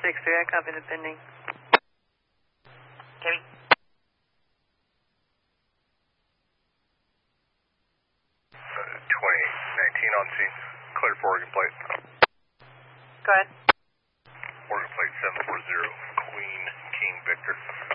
I copy the pending. Timmy? 2019 on scene. Clear for Oregon plate. Go ahead. Oregon plate 740, Queen King Victor.